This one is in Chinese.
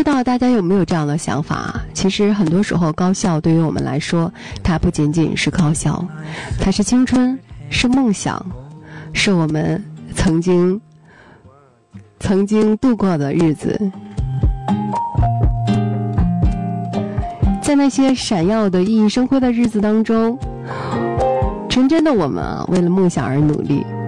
知道大家有没有这样的想法？其实很多时候高校对于我们来说，它不仅仅是高校，它是青春，是梦想，是我们曾经度过的日子。在那些闪耀的熠熠生辉的日子当中，纯真的我们为了梦想而努力。